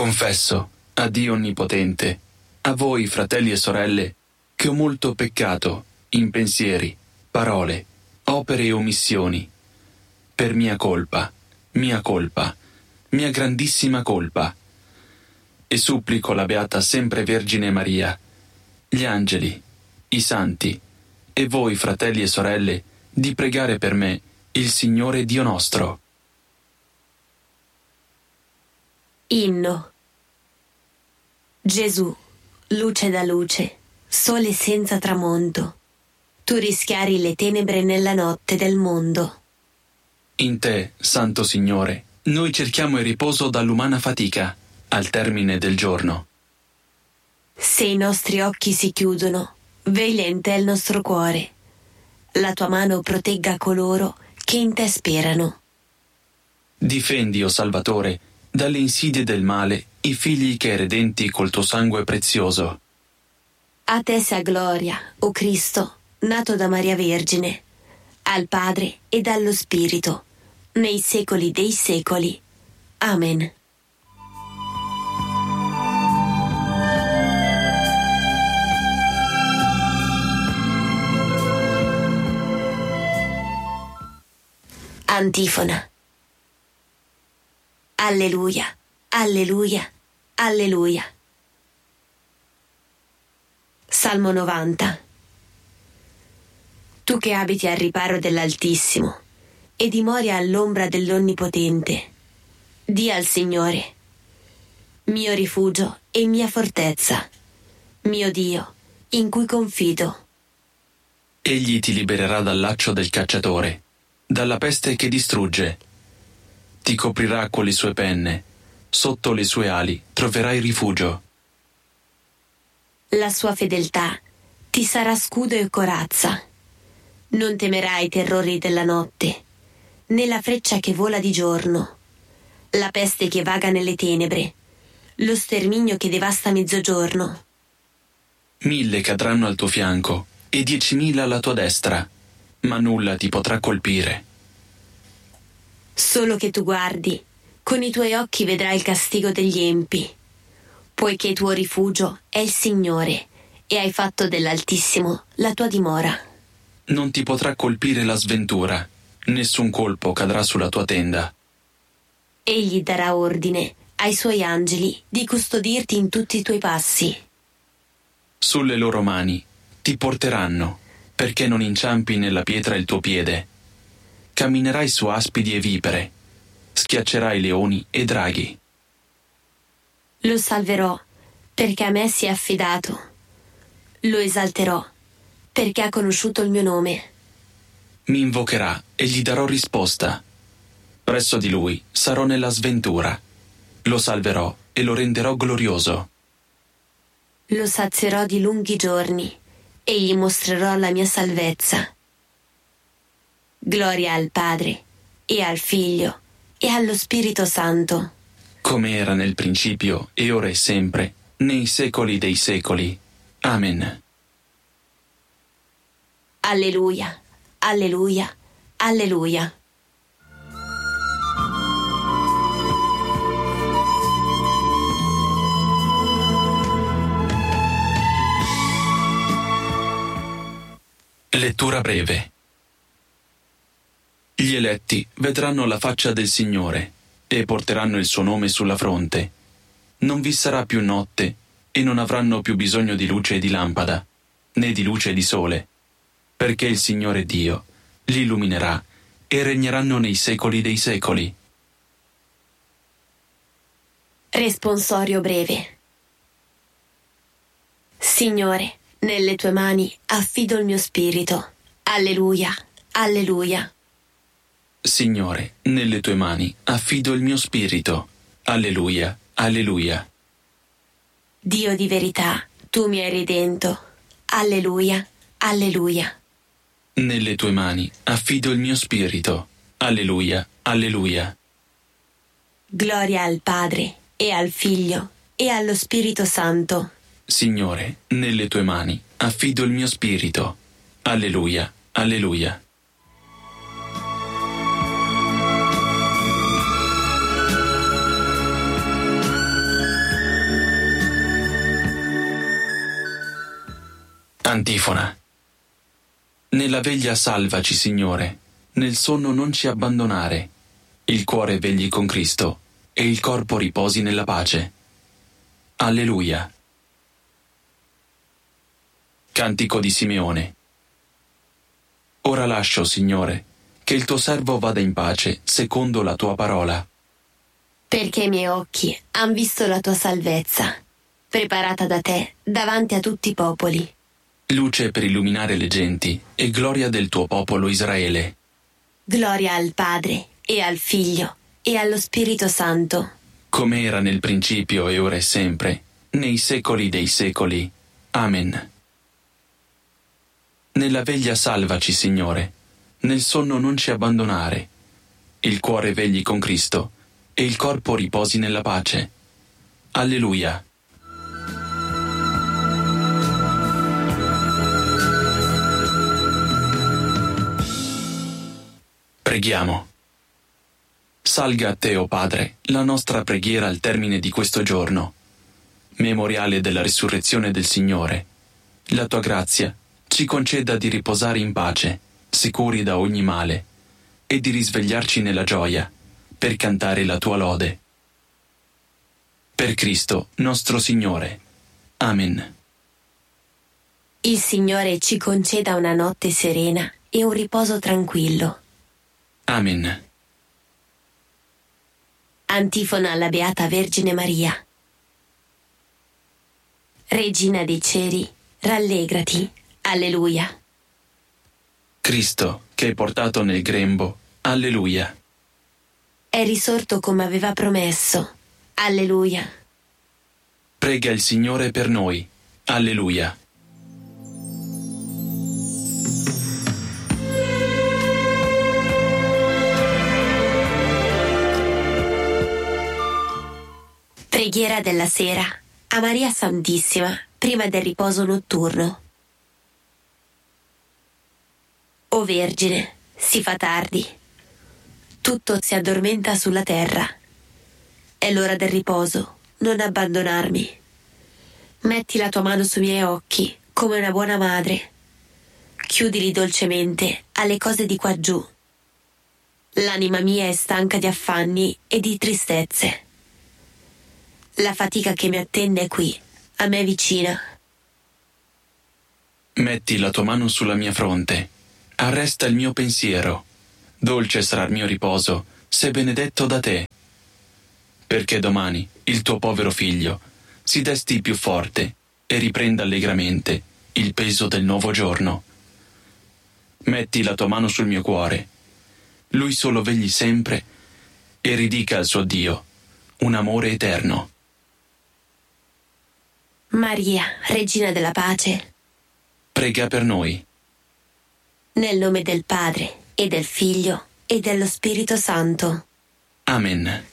Confesso a Dio Onnipotente, a voi fratelli e sorelle, che ho molto peccato in pensieri, parole, opere e omissioni, per mia colpa, mia grandissima colpa. E supplico la Beata Sempre Vergine Maria, gli angeli, i santi, e voi fratelli e sorelle, di pregare per me il Signore Dio nostro. Inno. Gesù, luce da luce, sole senza tramonto, tu rischiari le tenebre nella notte del mondo. In te, Santo Signore, noi cerchiamo il riposo dall'umana fatica, al termine del giorno. Se i nostri occhi si chiudono, veglia in te il nostro cuore. La tua mano protegga coloro che in te sperano. Difendi, o Salvatore, dalle insidie del male i figli che hai redenti col tuo sangue prezioso. A te sia gloria, o Cristo, nato da Maria Vergine, al Padre e dallo Spirito, nei secoli dei secoli. Amen. Antifona. Alleluia, alleluia, alleluia. Salmo 90. Tu che abiti al riparo dell'Altissimo e dimori all'ombra dell'Onnipotente, di al Signore, mio rifugio e mia fortezza, mio Dio, in cui confido. Egli ti libererà dal laccio del cacciatore, dalla peste che distrugge. Ti coprirà con le sue penne, sotto le sue ali troverai rifugio. La sua fedeltà ti sarà scudo e corazza. Non temerai i terrori della notte, né la freccia che vola di giorno, la peste che vaga nelle tenebre, lo sterminio che devasta mezzogiorno. 1000 cadranno al tuo fianco e 10.000 alla tua destra, ma nulla ti potrà colpire. Solo che tu guardi, con i tuoi occhi vedrai il castigo degli empi, poiché il tuo rifugio è il Signore e hai fatto dell'Altissimo la tua dimora. Non ti potrà colpire la sventura, nessun colpo cadrà sulla tua tenda. Egli darà ordine ai suoi angeli di custodirti in tutti i tuoi passi. Sulle loro mani ti porteranno, perché non inciampi nella pietra il tuo piede. Camminerai su aspidi e vipere, schiaccerai leoni e draghi. Lo salverò, perché a me si è affidato. Lo esalterò, perché ha conosciuto il mio nome. Mi invocherà e gli darò risposta. Presso di lui sarò nella sventura. Lo salverò e lo renderò glorioso. Lo sazierò di lunghi giorni e gli mostrerò la mia salvezza. Gloria al Padre, e al Figlio, e allo Spirito Santo. Come era nel principio, e ora e sempre, nei secoli dei secoli. Amen. Alleluia, alleluia, alleluia. Lettura breve. Gli eletti vedranno la faccia del Signore e porteranno il suo nome sulla fronte. Non vi sarà più notte e non avranno più bisogno di luce e di lampada, né di luce e di sole, perché il Signore Dio li illuminerà e regneranno nei secoli dei secoli. Responsorio breve. Signore, nelle tue mani affido il mio spirito. Alleluia, alleluia. Signore, nelle tue mani affido il mio spirito. Alleluia, alleluia. Dio di verità, tu mi hai redento. Alleluia, alleluia. Nelle tue mani affido il mio spirito. Alleluia, alleluia. Gloria al Padre, e al Figlio, e allo Spirito Santo. Signore, nelle tue mani affido il mio spirito. Alleluia, alleluia. Antifona. Nella veglia salvaci, Signore, nel sonno non ci abbandonare. Il cuore vegli con Cristo e il corpo riposi nella pace. Alleluia. Cantico di Simeone. Ora lascio, Signore, che il tuo servo vada in pace secondo la tua parola. Perché i miei occhi han visto la tua salvezza, preparata da te davanti a tutti i popoli. Luce per illuminare le genti e gloria del tuo popolo Israele. Gloria al Padre e al Figlio e allo Spirito Santo. Come era nel principio e ora e sempre, nei secoli dei secoli. Amen. Nella veglia salvaci, Signore, nel sonno non ci abbandonare. Il cuore vegli con Cristo e il corpo riposi nella pace. Alleluia. Preghiamo. Salga a te, o Padre, la nostra preghiera al termine di questo giorno, memoriale della risurrezione del Signore. La tua grazia ci conceda di riposare in pace, sicuri da ogni male, e di risvegliarci nella gioia, per cantare la tua lode. Per Cristo nostro Signore. Amen. Il Signore ci conceda una notte serena e un riposo tranquillo. Amen. Antifona alla Beata Vergine Maria. Regina dei cieli, rallegrati. Alleluia. Cristo, che è portato nel grembo. Alleluia. È risorto come aveva promesso. Alleluia. Prega il Signore per noi. Alleluia. Preghiera della sera a Maria Santissima prima del riposo notturno. O Vergine, si fa tardi. Tutto si addormenta sulla terra. È l'ora del riposo, non abbandonarmi. Metti la tua mano sui miei occhi, come una buona madre. Chiudili dolcemente alle cose di qua giù. L'anima mia è stanca di affanni e di tristezze. La fatica che mi attende è qui, a me vicina. Metti la tua mano sulla mia fronte. Arresta il mio pensiero. Dolce sarà il mio riposo, se benedetto da te. Perché domani il tuo povero figlio si desti più forte e riprenda allegramente il peso del nuovo giorno. Metti la tua mano sul mio cuore. Lui solo vegli sempre e ridica al suo Dio un amore eterno. Maria, Regina della Pace, prega per noi. Nel nome del Padre, e del Figlio, e dello Spirito Santo. Amen.